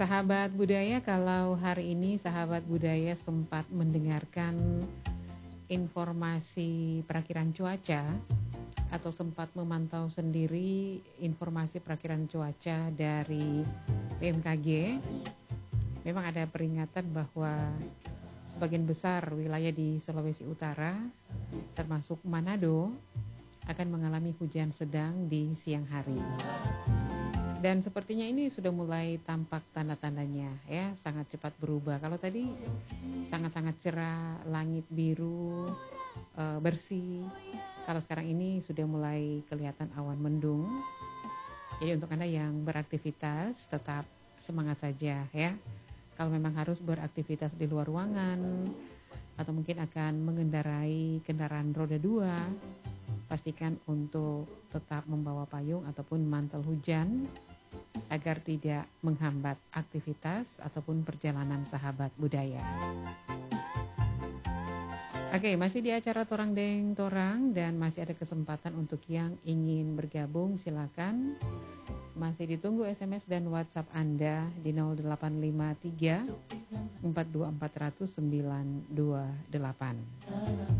Sahabat budaya, kalau hari ini sahabat budaya sempat mendengarkan informasi perakiran cuaca atau sempat memantau sendiri informasi perakiran cuaca dari BMKG, memang ada peringatan bahwa sebagian besar wilayah di Sulawesi Utara, termasuk Manado, akan mengalami hujan sedang di siang hari. Dan sepertinya ini sudah mulai tampak tanda-tandanya ya, sangat cepat berubah. Kalau tadi sangat-sangat cerah, langit biru, bersih. Kalau sekarang ini sudah mulai kelihatan awan mendung. Jadi untuk Anda yang beraktivitas tetap semangat saja ya. Kalau memang harus beraktivitas di luar ruangan atau mungkin akan mengendarai kendaraan roda 2, pastikan untuk tetap membawa payung ataupun mantel hujan agar tidak menghambat aktivitas ataupun perjalanan sahabat budaya. Oke, masih di acara Torang Deng Torang dan masih ada kesempatan untuk yang ingin bergabung, silakan. Masih ditunggu SMS dan WhatsApp Anda di 0853 42400 928.